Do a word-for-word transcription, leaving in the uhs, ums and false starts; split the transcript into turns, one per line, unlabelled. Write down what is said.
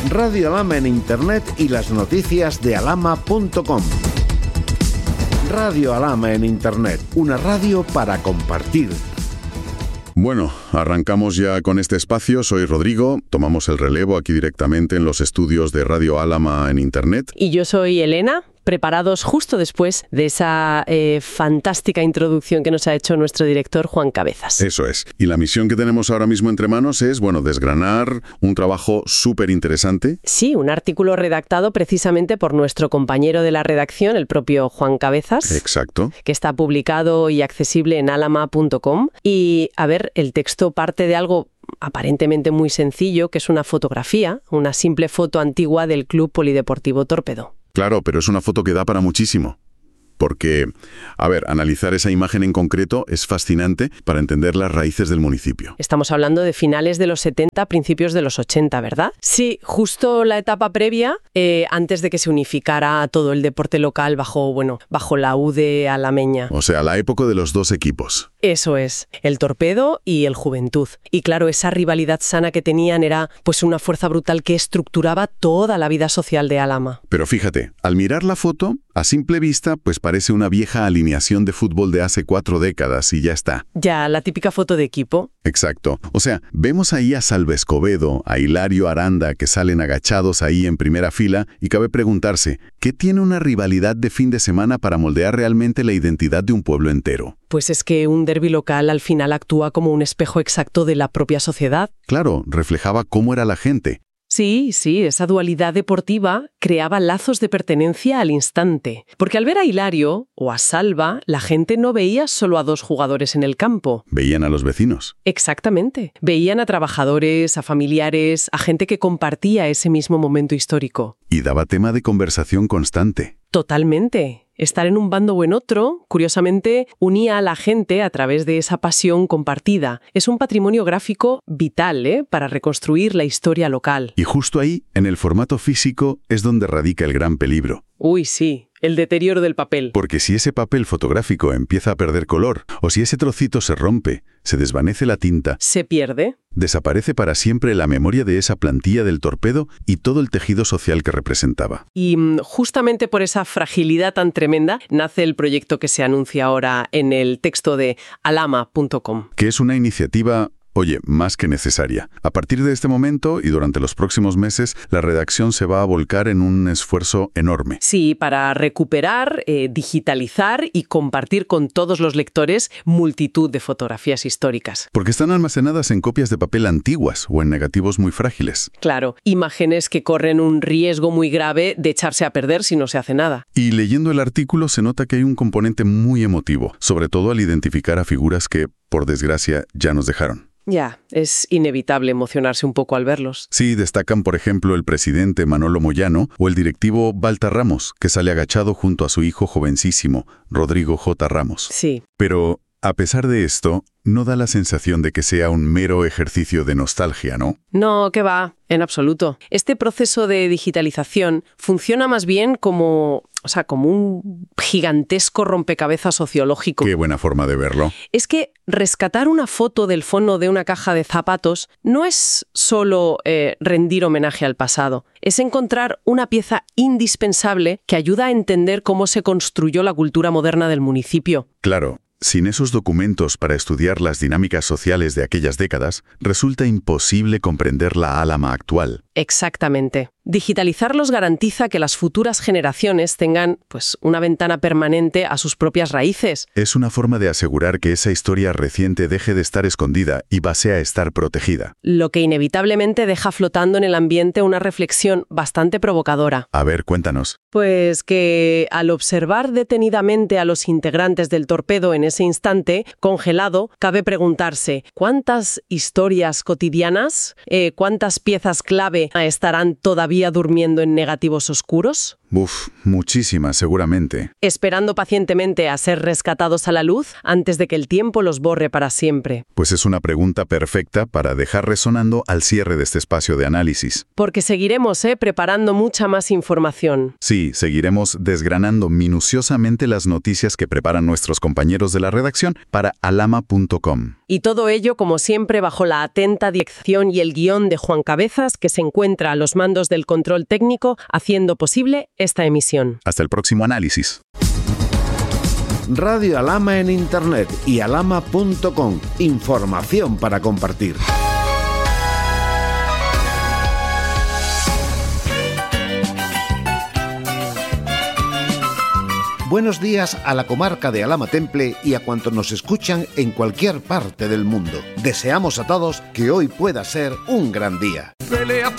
Radio Alhama en Internet y las noticias de alhama punto com. Radio Alhama en Internet, una radio para compartir.
Bueno, arrancamos ya con este espacio. Soy Rodrigo, tomamos el relevo aquí directamente en los estudios de Radio Alhama en Internet.
Y yo soy Elena, preparados justo después de esa eh, fantástica introducción que nos ha hecho nuestro director Juan Cabezas.
Eso es. Y la misión que tenemos ahora mismo entre manos es, bueno, desgranar un trabajo súper interesante.
Sí, un artículo redactado precisamente por nuestro compañero de la redacción, el propio Juan Cabezas.
Exacto.
Que está publicado y accesible en alhama punto com. Y, a ver, el texto parte de algo aparentemente muy sencillo, que es una fotografía, una simple foto antigua del Club Polideportivo Torpedo.
Claro, pero es una foto que da para muchísimo. Porque, a ver, analizar esa imagen en concreto es fascinante para entender las raíces del municipio.
Estamos hablando de finales de los setenta, principios de los ochenta, ¿verdad? Sí, justo la etapa previa, eh, antes de que se unificara todo el deporte local bajo, bueno, bajo la U D alameña.
O sea, la época de los dos equipos.
Eso es, el Torpedo y el Juventud. Y claro, esa rivalidad sana que tenían era pues una fuerza brutal que estructuraba toda la vida social de Alhama.
Pero fíjate, al mirar la foto, a simple vista, pues parece una vieja alineación de fútbol de hace cuatro décadas y ya está.
Ya, la típica foto de equipo.
Exacto. O sea, vemos ahí a Salva Escobedo, a Hilario Aranda, que salen agachados ahí en primera fila, y cabe preguntarse, ¿qué tiene una rivalidad de fin de semana para moldear realmente la identidad de un pueblo entero?
Pues es que un derbi local al final actúa como un espejo exacto de la propia sociedad.
Claro, reflejaba cómo era la gente.
Sí, sí, esa dualidad deportiva creaba lazos de pertenencia al instante. Porque al ver a Hilario o a Salva, la gente no veía solo a dos jugadores en el campo.
Veían a los vecinos.
Exactamente. Veían a trabajadores, a familiares, a gente que compartía ese mismo momento histórico.
Y daba tema de conversación constante.
Totalmente. Estar en un bando o en otro, curiosamente, unía a la gente a través de esa pasión compartida. Es un patrimonio gráfico vital, ¿eh?, para reconstruir la historia local.
Y justo ahí, en el formato físico, es donde radica el gran peligro.
Uy, sí, el deterioro del papel.
Porque si ese papel fotográfico empieza a perder color, o si ese trocito se rompe, se desvanece la tinta,
¿se pierde?
Desaparece para siempre la memoria de esa plantilla del Torpedo y todo el tejido social que representaba.
Y justamente por esa fragilidad tan tremenda nace el proyecto que se anuncia ahora en el texto de alhama punto com.
Que es una iniciativa, oye, más que necesaria. A partir de este momento y durante los próximos meses, la redacción se va a volcar en un esfuerzo enorme.
Sí, para recuperar, eh, digitalizar y compartir con todos los lectores multitud de fotografías históricas.
Porque están almacenadas en copias de papel antiguas o en negativos muy frágiles.
Claro, imágenes que corren un riesgo muy grave de echarse a perder si no se hace nada.
Y leyendo el artículo se nota que hay un componente muy emotivo, sobre todo al identificar a figuras que, por desgracia, ya nos dejaron.
Ya, es inevitable emocionarse un poco al verlos.
Sí, destacan, por ejemplo, el presidente Manolo Moyano o el directivo Balta Ramos, que sale agachado junto a su hijo jovencísimo, Rodrigo J. Ramos.
Sí.
Pero, a pesar de esto, no da la sensación de que sea un mero ejercicio de nostalgia, ¿no?
No, que va, en absoluto. Este proceso de digitalización funciona más bien como, o sea, como un gigantesco rompecabezas sociológico.
Qué buena forma de verlo.
Es que rescatar una foto del fondo de una caja de zapatos no es solo eh, rendir homenaje al pasado, es encontrar una pieza indispensable que ayuda a entender cómo se construyó la cultura moderna del municipio.
Claro. Sin esos documentos para estudiar las dinámicas sociales de aquellas décadas, resulta imposible comprender la Alhama actual.
Exactamente. Digitalizarlos garantiza que las futuras generaciones tengan, pues, una ventana permanente a sus propias raíces.
Es una forma de asegurar que esa historia reciente deje de estar escondida y pase a estar protegida.
Lo que inevitablemente deja flotando en el ambiente una reflexión bastante provocadora.
A ver, cuéntanos.
Pues que al observar detenidamente a los integrantes del Torpedo en ese instante, congelado, cabe preguntarse ¿cuántas historias cotidianas, eh, cuántas piezas clave estarán todavía durmiendo en negativos oscuros?
Uf, muchísimas, seguramente.
Esperando pacientemente a ser rescatados a la luz antes de que el tiempo los borre para siempre.
Pues es una pregunta perfecta para dejar resonando al cierre de este espacio de análisis.
Porque seguiremos, ¿eh? preparando mucha más información.
Sí, seguiremos desgranando minuciosamente las noticias que preparan nuestros compañeros de la redacción para alama punto com.
Y todo ello, como siempre, bajo la atenta dirección y el guión de Juan Cabezas, que se encuentra a los mandos del control técnico, haciendo posible esta emisión.
Hasta el próximo análisis.
Radio Alama en Internet y alama punto com. Información para compartir. Buenos días a la comarca de Alhama Temple y a cuantos nos escuchan en cualquier parte del mundo. Deseamos a todos que hoy pueda ser un gran día.